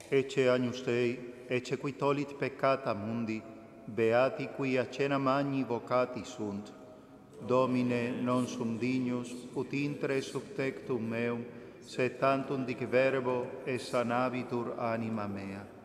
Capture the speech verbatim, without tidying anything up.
Ecce Agnus Dei, ecce qui tollit peccata mundi, beati qui a cena magni vocati sunt. Domine, non sum dignus, ut intre subtectum meum, sed tantum dic verbo, et sanabitur anima mea.